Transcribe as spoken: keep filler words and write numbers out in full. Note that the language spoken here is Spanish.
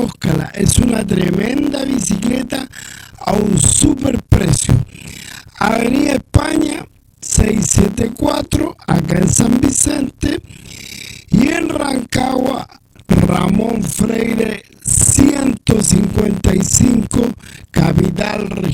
Búscala, es una tremenda bicicleta a un super precio. Avenida España seiscientos setenta y cuatro, acá en San Vicente, y en Rancagua, Ramón Freire ciento cincuenta y cinco, capital regional.